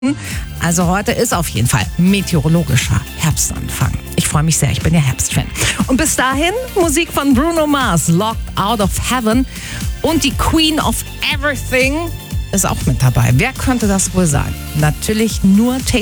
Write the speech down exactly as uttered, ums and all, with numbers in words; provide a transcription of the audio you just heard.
Also heute ist auf jeden Fall meteorologischer Herbstanfang. Ich freue mich sehr, ich bin ja Herbstfan. Und bis dahin Musik von Bruno Mars, Locked Out of Heaven. Und die Queen of Everything ist auch mit dabei. Wer könnte das wohl sein? Natürlich nur Taylor